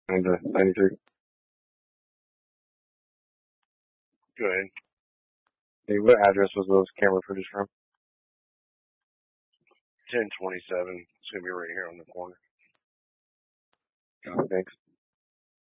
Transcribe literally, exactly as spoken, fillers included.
nine to ninety-three. Go ahead. Hey, what address was those camera footage from? ten twenty-seven. It's going to be right here on the corner. Oh, thanks.